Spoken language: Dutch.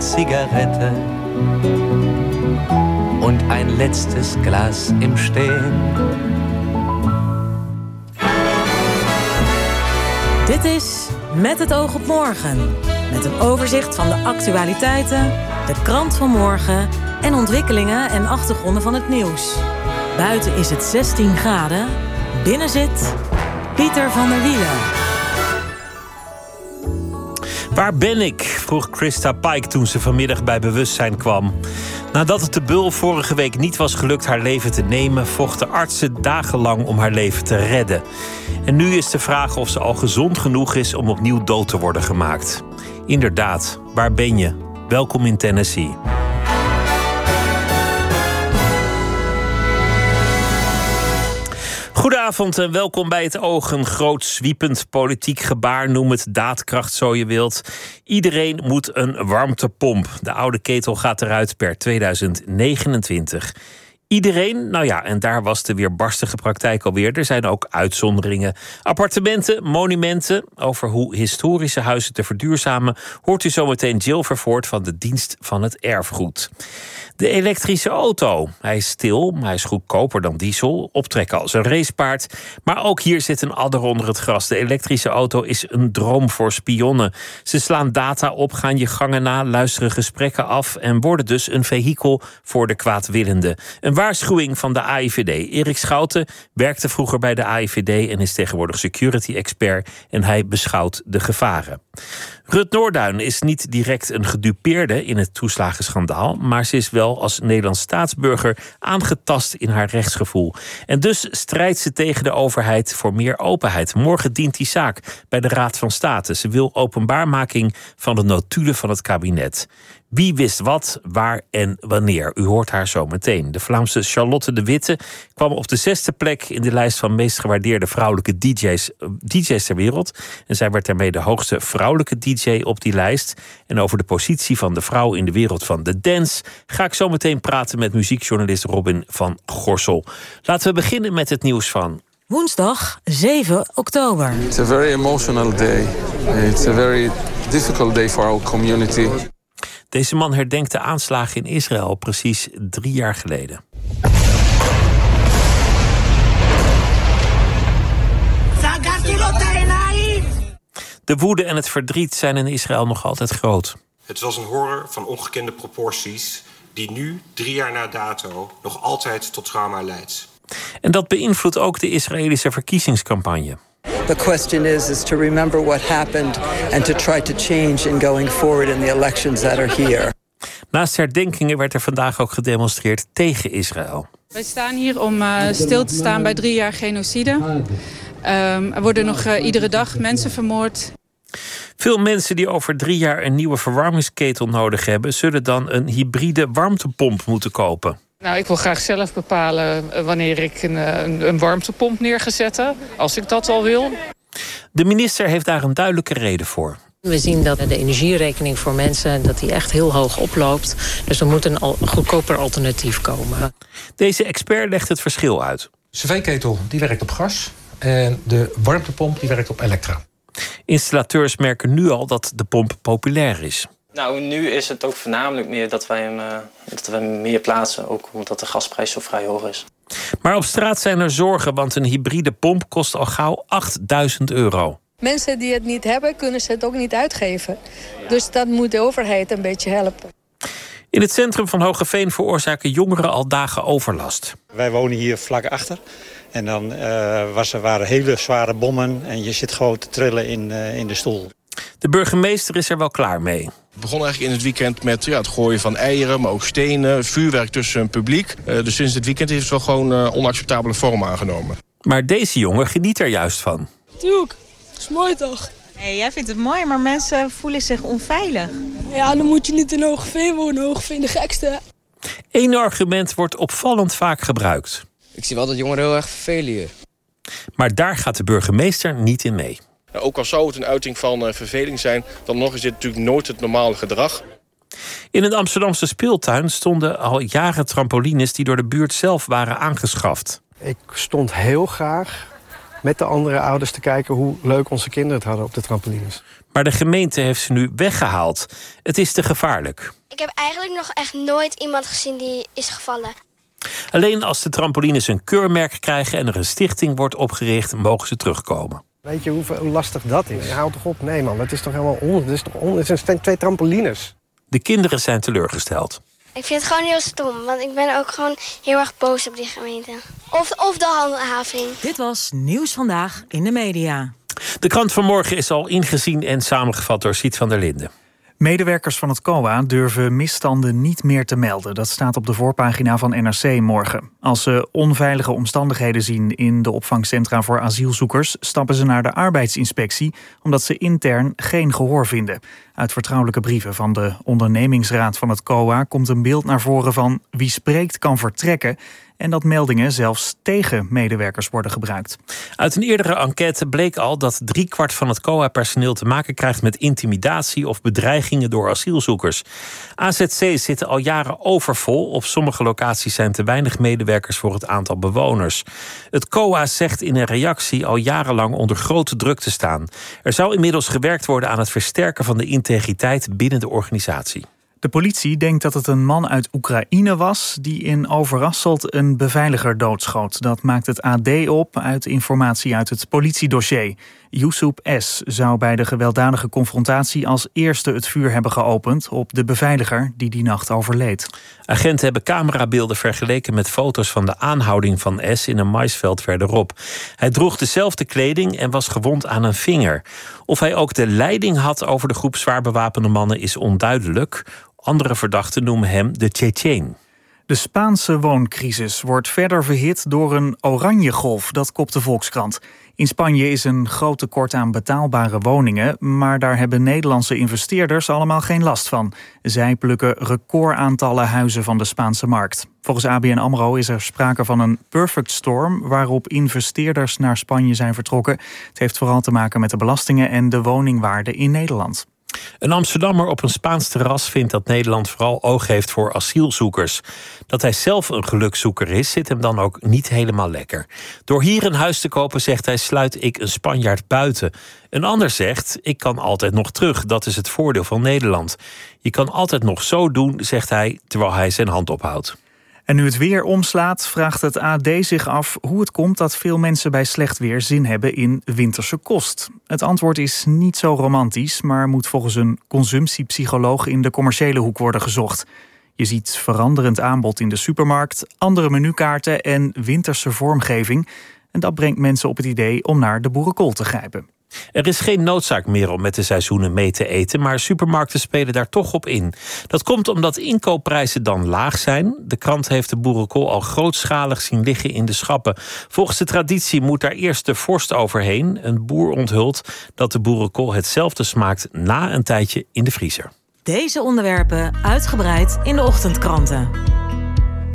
Zigarette und ein letztes Glas im Stehen. Dit is Met het oog op morgen. Met een overzicht van de actualiteiten, de krant van morgen en ontwikkelingen en achtergronden van het nieuws. Buiten is het 16 graden. Binnen zit Pieter van der Wielen. Waar ben ik? Vroeg Christa Pike toen ze vanmiddag bij bewustzijn kwam. Nadat het de Bul vorige week niet was gelukt haar leven te nemen, vochten artsen dagenlang om haar leven te redden. En nu is de vraag of ze al gezond genoeg is om opnieuw dood te worden gemaakt. Inderdaad, waar ben je? Welkom in Tennessee. Goedenavond en welkom bij Het Oog. Een groot zwiepend politiek gebaar, noem het daadkracht zo je wilt. Iedereen moet een warmtepomp. De oude ketel gaat eruit per 2029. Iedereen, nou ja, en daar was de weerbarstige praktijk alweer. Er zijn ook uitzonderingen. Appartementen, monumenten. Over hoe historische huizen te verduurzamen hoort u zometeen Jill Vervoort van de Dienst van het Erfgoed. De elektrische auto. Hij is stil, maar hij is goedkoper dan diesel. Optrekken als een racepaard. Maar ook hier zit een adder onder het gras. De elektrische auto is een droom voor spionnen. Ze slaan data op, gaan je gangen na, luisteren gesprekken af en worden dus een vehikel voor de kwaadwillende. Een waarschuwing van de AIVD. Erik Schouten werkte vroeger bij de AIVD en is tegenwoordig security-expert en hij beschouwt de gevaren. Rut Noorduyn is niet direct een gedupeerde in het toeslagenschandaal, maar ze is wel als Nederlands staatsburger aangetast in haar rechtsgevoel. En dus strijdt ze tegen de overheid voor meer openheid. Morgen dient die zaak bij de Raad van State. Ze wil openbaarmaking van de notulen van het kabinet. Wie wist wat, waar en wanneer? U hoort haar zo meteen. De Vlaamse Charlotte de Witte kwam op de 6e plek in de lijst van meest gewaardeerde vrouwelijke DJ's ter wereld. En zij werd daarmee de hoogste vrouwelijke DJ op die lijst. En over de positie van de vrouw in de wereld van de dance ga ik zo meteen praten met muziekjournalist Robin van Gorsel. Laten we beginnen met het nieuws van Woensdag 7 oktober. It's a very emotional day. It's a very difficult day for our community. Deze man herdenkt de aanslagen in Israël precies 3 jaar geleden. De woede en het verdriet zijn in Israël nog altijd groot. Het was een horror van ongekende proporties die nu, 3 jaar na dato, nog altijd tot trauma leidt. En dat beïnvloedt ook de Israëlische verkiezingscampagne. The question is to remember what happened and to try to change in going forward in the elections that are here. Naast herdenkingen werd er vandaag ook gedemonstreerd tegen Israël. Wij staan hier om stil te staan bij 3 jaar genocide. Er worden nog iedere dag mensen vermoord. Veel mensen die over 3 jaar een nieuwe verwarmingsketel nodig hebben, zullen dan een hybride warmtepomp moeten kopen. Nou, ik wil graag zelf bepalen wanneer ik een warmtepomp neer ga zetten, als ik dat al wil. De minister heeft daar een duidelijke reden voor. We zien dat de energierekening voor mensen dat die echt heel hoog oploopt. Dus er moet een goedkoper alternatief komen. Deze expert legt het verschil uit. De cv-ketel die werkt op gas en de warmtepomp die werkt op elektra. Installateurs merken nu al dat de pomp populair is. Nou, nu is het ook voornamelijk meer dat wij hem meer plaatsen, ook omdat de gasprijs zo vrij hoog is. Maar op straat zijn er zorgen, want een hybride pomp kost al gauw €8.000. Mensen die het niet hebben, kunnen ze het ook niet uitgeven. Dus dat moet de overheid een beetje helpen. In het centrum van Hoogeveen veroorzaken jongeren al dagen overlast. Wij wonen hier vlak achter. En dan waren hele zware bommen en je zit gewoon te trillen in de stoel. De burgemeester is er wel klaar mee. Het begon eigenlijk in het weekend met het gooien van eieren, maar ook stenen, vuurwerk tussen het publiek. Dus sinds het weekend heeft het wel gewoon onacceptabele vorm aangenomen. Maar deze jongen geniet er juist van. Tuurlijk, dat is mooi toch? Nee, jij vindt het mooi, maar mensen voelen zich onveilig. Ja, dan moet je niet in Hoogeveen wonen. Hoogeveen de gekste. Eén argument wordt opvallend vaak gebruikt. Ik zie wel dat jongeren heel erg vervelen hier. Maar daar gaat de burgemeester niet in mee. Ook al zou het een uiting van verveling zijn, dan nog is dit natuurlijk nooit het normale gedrag. In een Amsterdamse speeltuin stonden al jaren trampolines die door de buurt zelf waren aangeschaft. Ik stond heel graag met de andere ouders te kijken hoe leuk onze kinderen het hadden op de trampolines. Maar de gemeente heeft ze nu weggehaald. Het is te gevaarlijk. Ik heb eigenlijk nog echt nooit iemand gezien die is gevallen. Alleen als de trampolines een keurmerk krijgen en er een stichting wordt opgericht, mogen ze terugkomen. Weet je hoe lastig dat is? Houd toch op? Nee man, dat is toch helemaal het zijn 2 trampolines. De kinderen zijn teleurgesteld. Ik vind het gewoon heel stom, want ik ben ook gewoon heel erg boos op die gemeente. Of de handhaving. Dit was Nieuws Vandaag in de Media. De krant van morgen is al ingezien en samengevat door Siet van der Linden. Medewerkers van het COA durven misstanden niet meer te melden. Dat staat op de voorpagina van NRC morgen. Als ze onveilige omstandigheden zien in de opvangcentra voor asielzoekers, stappen ze naar de arbeidsinspectie, omdat ze intern geen gehoor vinden. Uit vertrouwelijke brieven van de ondernemingsraad van het COA komt een beeld naar voren van wie spreekt kan vertrekken en dat meldingen zelfs tegen medewerkers worden gebruikt. Uit een eerdere enquête bleek al dat 3/4 van het COA-personeel te maken krijgt met intimidatie of bedreigingen door asielzoekers. AZC's zitten al jaren overvol. Op sommige locaties zijn te weinig medewerkers voor het aantal bewoners. Het COA zegt in een reactie al jarenlang onder grote druk te staan. Er zou inmiddels gewerkt worden aan het versterken van de integriteit binnen de organisatie. De politie denkt dat het een man uit Oekraïne was die in Overasselt een beveiliger doodschoot. Dat maakt het AD op uit informatie uit het politiedossier. Yusuf S. zou bij de gewelddadige confrontatie als eerste het vuur hebben geopend op de beveiliger die nacht overleed. Agenten hebben camerabeelden vergeleken met foto's van de aanhouding van S. in een maisveld verderop. Hij droeg dezelfde kleding en was gewond aan een vinger. Of hij ook de leiding had over de groep zwaar bewapende mannen is onduidelijk. Andere verdachten noemen hem de Tsjetsjeen. De Spaanse wooncrisis wordt verder verhit door een oranje golf, dat kopt de Volkskrant. In Spanje is een groot tekort aan betaalbare woningen, maar daar hebben Nederlandse investeerders allemaal geen last van. Zij plukken recordaantallen huizen van de Spaanse markt. Volgens ABN AMRO is er sprake van een perfect storm waarop investeerders naar Spanje zijn vertrokken. Het heeft vooral te maken met de belastingen en de woningwaarde in Nederland. Een Amsterdammer op een Spaans terras vindt dat Nederland vooral oog heeft voor asielzoekers. Dat hij zelf een gelukzoeker is, zit hem dan ook niet helemaal lekker. Door hier een huis te kopen, zegt hij, sluit ik een Spanjaard buiten. Een ander zegt, ik kan altijd nog terug. Dat is het voordeel van Nederland. Je kan altijd nog zo doen, zegt hij, terwijl hij zijn hand ophoudt. En nu het weer omslaat, vraagt het AD zich af hoe het komt dat veel mensen bij slecht weer zin hebben in winterse kost. Het antwoord is niet zo romantisch, maar moet volgens een consumptiepsycholoog in de commerciële hoek worden gezocht. Je ziet veranderend aanbod in de supermarkt, andere menukaarten en winterse vormgeving. En dat brengt mensen op het idee om naar de boerenkool te grijpen. Er is geen noodzaak meer om met de seizoenen mee te eten, maar supermarkten spelen daar toch op in. Dat komt omdat inkoopprijzen dan laag zijn. De krant heeft de boerenkool al grootschalig zien liggen in de schappen. Volgens de traditie moet daar eerst de vorst overheen. Een boer onthult dat de boerenkool hetzelfde smaakt na een tijdje in de vriezer. Deze onderwerpen uitgebreid in de ochtendkranten.